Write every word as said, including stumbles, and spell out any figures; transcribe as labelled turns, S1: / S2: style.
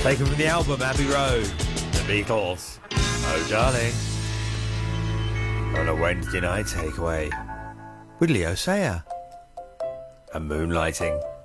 S1: Taken from the album Abbey Road, The Beatles. Oh, darling. On a Wednesday night takeaway with Leo Sayer and Moonlighting.